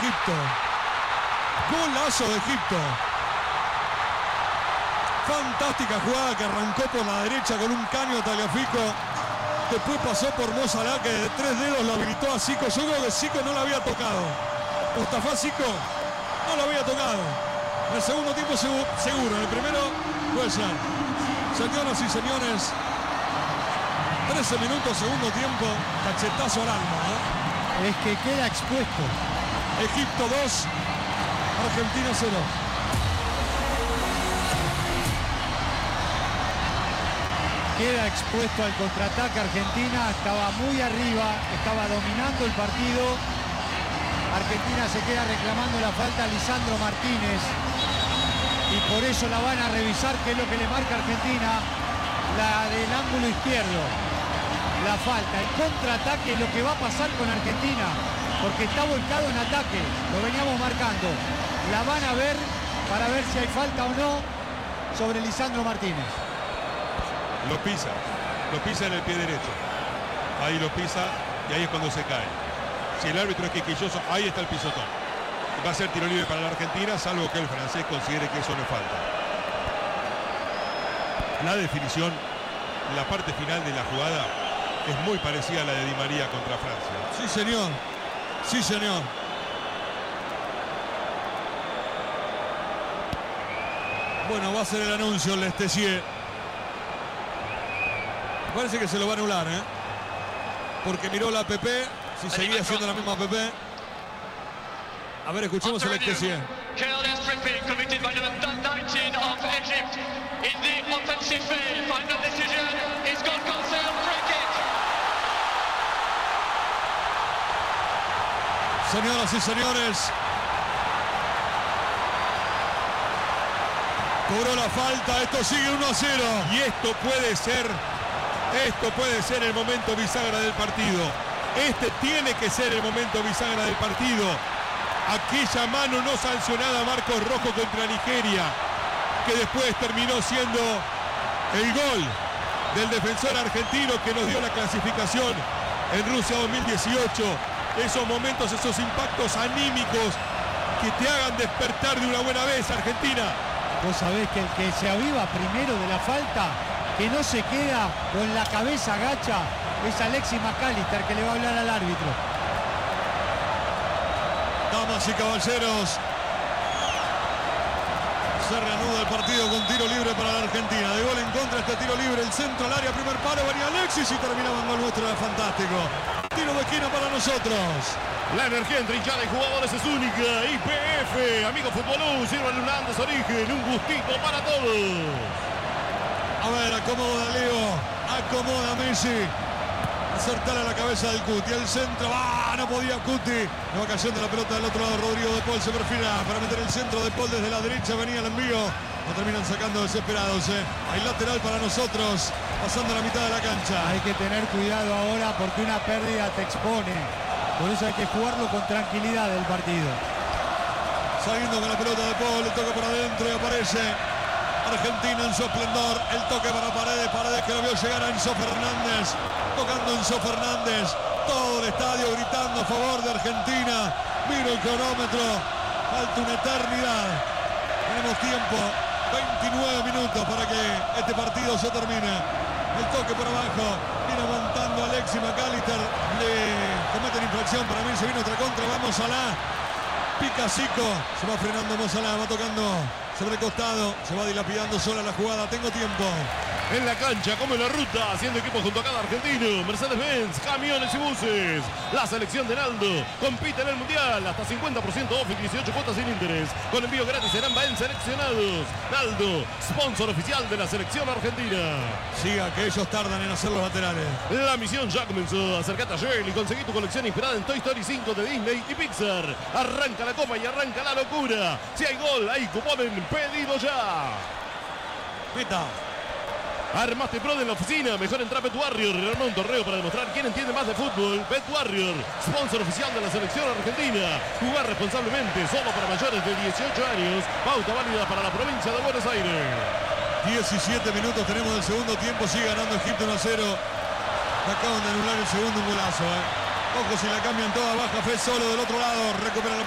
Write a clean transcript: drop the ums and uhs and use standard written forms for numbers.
Egipto. Golazo de Egipto. Fantástica jugada que arrancó por la derecha con un caño Tagliafico. Después pasó por Mo Salah, que de 3 dedos lo habilitó a Zico. Yo creo que Zico no lo había tocado. Mustafa Zico no lo había tocado. En el segundo tiempo seguro. En el primero puede ser. Señoras y señores, 13 minutos, segundo tiempo. Cachetazo al alma, ¿eh? Es que queda expuesto. Egipto 2, Argentina 0. Queda expuesto al contraataque. Argentina estaba muy arriba, estaba dominando el partido. Argentina se queda reclamando la falta a Lisandro Martínez y por eso la van a revisar, que es lo que le marca a Argentina, la del ángulo izquierdo. La falta, el contraataque es lo que va a pasar con Argentina, porque está volcado en ataque, lo veníamos marcando. La van a ver para ver si hay falta o no sobre Lisandro Martínez. Lo pisa en el pie derecho. Ahí lo pisa y ahí es cuando se cae. Si el árbitro es quisquilloso, ahí está el pisotón. Va a ser tiro libre para la Argentina, salvo que el francés considere que eso no es falta. La definición, la parte final de la jugada, es muy parecida a la de Di María contra Francia. Sí, señor. Sí, señor. Bueno, va a ser el anuncio el Lestesier. Parece que se lo va a anular, ¿eh? Porque miró la APP, si seguía siendo la misma APP. A ver, escuchemos el Lestesier. Señoras y señores, cobró la falta, esto sigue 1-0. Y esto puede ser el momento bisagra del partido. Este tiene que ser el momento bisagra del partido. Aquella mano no sancionada a Marcos Rojo contra Nigeria, que después terminó siendo el gol del defensor argentino que nos dio la clasificación en Rusia 2018. Esos momentos, esos impactos anímicos que te hagan despertar de una buena vez, Argentina. Vos sabés que el que se aviva primero de la falta, que no se queda con la cabeza agacha, es Alexis McAllister, que le va a hablar al árbitro. Damas y caballeros, se reanuda el partido con tiro libre para la Argentina. De gol en contra este tiro libre, el centro al área, primer palo, venía Alexis y terminaba en gol nuestro, era fantástico. Tiro de esquina para nosotros. La energía entrinchada de jugadores es única. YPF, amigo futbolú, sirvan un Andes Origen, un gustito para todos. A ver, acomoda Leo, acomoda Messi. Acertar a la cabeza del Cuti, el centro, no podía Cuti. No va cayendo la pelota del otro lado, Rodrigo de Paul se perfila para meter el centro de Paul desde la derecha, venía el envío. Lo terminan sacando desesperados, Hay lateral para nosotros, pasando la mitad de la cancha. Hay que tener cuidado ahora porque una pérdida te expone. Por eso hay que jugarlo con tranquilidad el partido. Saliendo con la pelota de Paul, el toque por adentro y aparece Argentina en su esplendor. El toque para Paredes, Paredes que lo vio llegar a Enzo Fernández. Tocando Enzo Fernández. Todo el estadio gritando a favor de Argentina. Miro el cronómetro. Falta una eternidad. Tenemos tiempo. 29 minutos para que este partido se termine. El toque por abajo. Viene aguantando Alexis McAllister. Le cometen infracción. Para mí se viene otra contra. Vamos a la pica Zico. Se va frenando Mo Salah. Va tocando sobre el costado. Se va dilapidando sola la jugada. Tengo tiempo. En la cancha, como en la ruta, haciendo equipo junto a cada argentino. Mercedes-Benz, camiones y buses. La selección de Naldo compite en el Mundial. Hasta 50% off y 18 cuotas sin interés. Con envío gratis serán en seleccionados. Naldo, sponsor oficial de la selección argentina. Siga, que ellos tardan en hacer los laterales. La misión ya comenzó. Acercate a Shell y conseguí tu colección inspirada en Toy Story 5 de Disney y Pixar. Arranca la copa y arranca la locura. Si hay gol, hay cupón en pedido ya. Pita. Armaste Pro en la oficina, mejor entra Bet Warrior, arma un torneo para demostrar quién entiende más de fútbol. Bet Warrior, sponsor oficial de la selección argentina. Jugar responsablemente, solo para mayores de 18 años. Pauta válida para la provincia de Buenos Aires. 17 minutos tenemos del segundo tiempo, sigue ganando Egipto 1-0. Acaban de anular el segundo, un golazo. Ojo si la cambian toda, baja Fe solo del otro lado, recupera la